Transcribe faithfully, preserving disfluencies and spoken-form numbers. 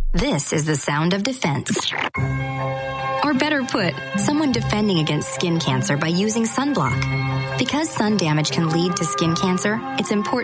This is the sound of defense. Or better put, someone defending against skin cancer by using sunblock. Because sun damage can lead to skin cancer, it's important